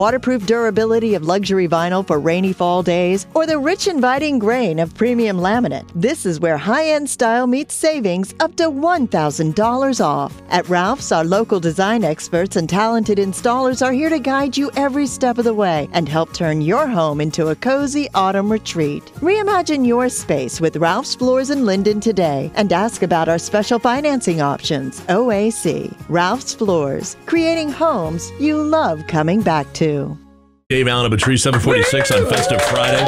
Waterproof durability of luxury vinyl for rainy fall days, or the rich inviting grain of premium laminate. This is where high-end style meets savings up to $1,000 off. At Ralph's, our local design experts and talented installers are here to guide you every step of the way and help turn your home into a cozy autumn retreat. Reimagine your space with Ralph's Floors in Linden today and ask about our special financing options. OAC. Ralph's Floors. Creating homes you love coming back to. Dave Allen of Tree 746 on Festive Friday.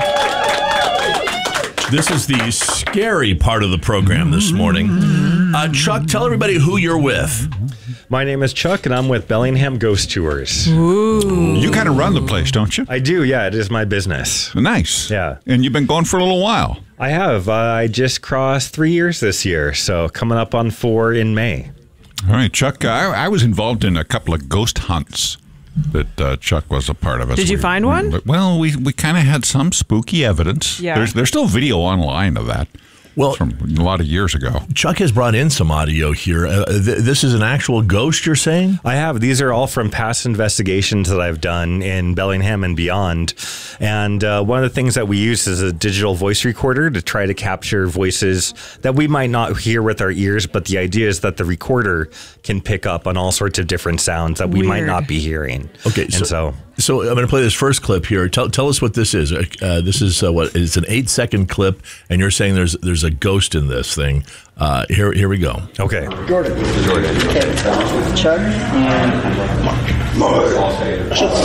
This is the scary part of the program this morning. Chuck, tell everybody who you're with. My name is Chuck, and I'm with Bellingham Ghost Tours. Ooh. You kind of run the place, don't you? I do, yeah. It is my business. Nice. Yeah. And you've been going for a little while. I have. I just crossed 3 years this year, so coming up on 4 in May. All right, Chuck, I was involved in a couple of ghost hunts that Chuck was a part of. Did you find one? Well, we kind of had some spooky evidence. Yeah. There's still video online of that. Well, from a lot of years ago. Chuck has brought in some audio here. This is an actual ghost, you're saying? I have. These are all from past investigations that I've done in Bellingham and beyond. And one of the things that we use is a digital voice recorder to try to capture voices that we might not hear with our ears, but the idea is that the recorder can pick up on all sorts of different sounds that we might not be hearing. Okay, and so I'm going to play this first clip here. Tell us what this is. This is what it's an 8-second clip, and you're saying there's a ghost in this thing. Here we go. Okay. Jordan. Okay. Chuck and Mark. Shut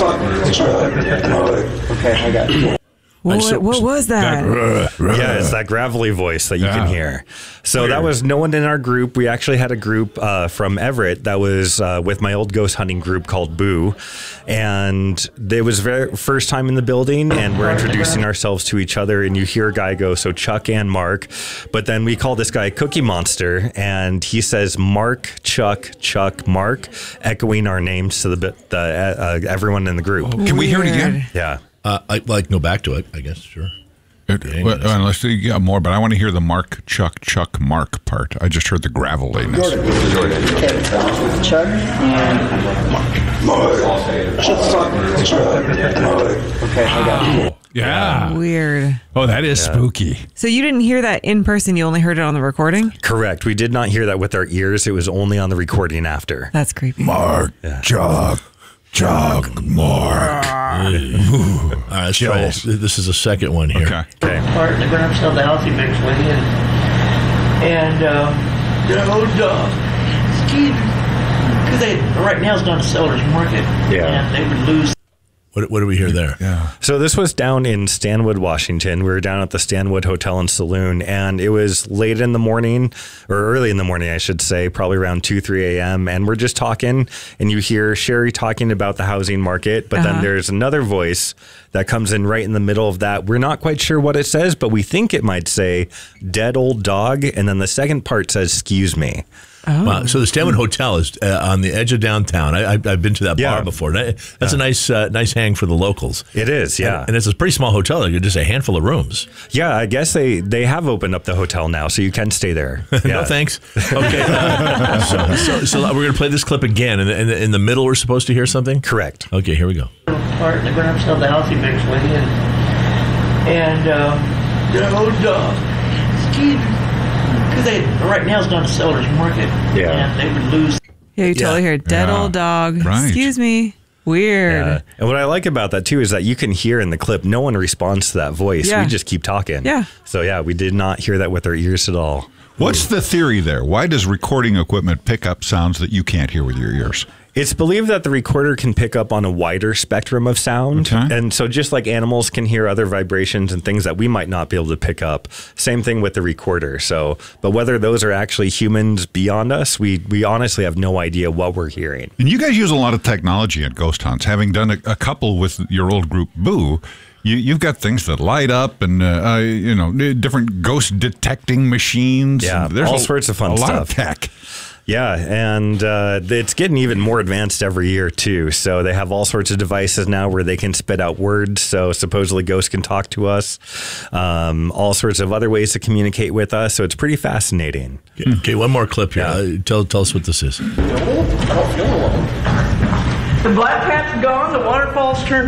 the fuck. Okay, I got it. What was that? Yeah, it's that gravelly voice that you can hear. So that was no one in our group. We actually had a group from Everett that was with my old ghost hunting group called Boo. And it was very first time in the building, and we're introducing ourselves to each other, and you hear a guy go, so Chuck and Mark. But then we call this guy Cookie Monster, and he says Mark, Chuck, Mark, echoing our names to the everyone in the group. Can we hear it again? Yeah. I'd like to go back to it, I guess, sure. Let's see more, but I want to hear the Mark, Chuck, Mark part. I just heard the graveliness. Jordan. Okay. Chuck and Mark. Shut the fuck. Okay, I got it. Yeah. Weird. Oh, that is spooky. So you didn't hear that in person, you only heard it on the recording? Correct. We did not hear that with our ears. It was only on the recording after. That's creepy. Mark, Chuck, Mark. All right, let's try this. This is a second one here. Okay. Part and they grab themselves the house eventually, and old dog, Steve, because right now it's down to Sellers Market, and they would lose. What do we hear there? Yeah. So this was down in Stanwood, Washington. We were down at the Stanwood Hotel and Saloon, and it was late in the morning, or early in the morning, I should say, probably around 2-3 a.m. And we're just talking, and you hear Sherry talking about the housing market, but then there's another voice that comes in right in the middle of that. We're not quite sure what it says, but we think it might say dead old dog, and then the second part says excuse me. Oh. Wow. So the Stanwood Hotel is on the edge of downtown. I've been to that bar before. That's a nice hang for the locals. It is, yeah. And it's a pretty small hotel. Like just a handful of rooms. Yeah, I guess they have opened up the hotel now, so you can stay there. No, thanks. Okay. so we're going to play this clip again. And in the middle, we're supposed to hear something? Correct. Okay, here we go. Part and they grab themselves the house eventually, and old dog, Steve. Because right now it's down to Sellers Market, and they would lose. Yeah, you totally hear dead old dog. Right. Excuse me. Weird. Yeah. And what I like about that too is that you can hear in the clip, no one responds to that voice. Yeah. We just keep talking. Yeah. So we did not hear that with our ears at all. What's the theory there? Why does recording equipment pick up sounds that you can't hear with your ears? It's believed that the recorder can pick up on a wider spectrum of sound. Okay. And so just like animals can hear other vibrations and things that we might not be able to pick up, same thing with the recorder. So, but whether those are actually humans beyond us, we honestly have no idea what we're hearing. And you guys use a lot of technology at ghost hunts. Having done a couple with your old group, Boo, you've got things that light up and, different ghost detecting machines. Yeah, there's all sorts of fun stuff. A lot of tech. Yeah, and it's getting even more advanced every year, too. So they have all sorts of devices now where they can spit out words. So supposedly ghosts can talk to us. All sorts of other ways to communicate with us. So it's pretty fascinating. Okay, one more clip here. Tell us what this is. I don't feel alone. The black cat's gone, the waterfall's turned